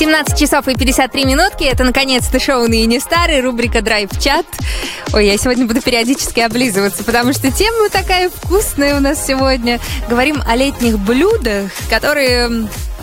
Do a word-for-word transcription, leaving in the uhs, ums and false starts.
семнадцать часов и пятьдесят три минутки. Это, наконец-то, шоу «Ные не старые», рубрика «Драйв-чат». Ой, я сегодня буду периодически облизываться, потому что тема такая вкусная у нас сегодня. Говорим о летних блюдах, которые